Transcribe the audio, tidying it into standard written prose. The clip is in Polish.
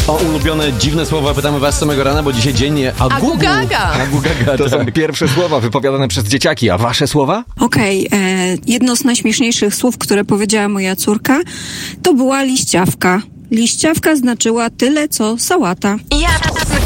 O ulubione dziwne słowa pytamy was samego rana, bo dzisiaj dzień Agu-gaga. Agu-gaga, To są tak. pierwsze słowa wypowiadane przez dzieciaki, a wasze słowa? Okej, jedno z najśmieszniejszych słów, które powiedziała moja córka, to była liściawka. Liściawka znaczyła tyle, co sałata. Ja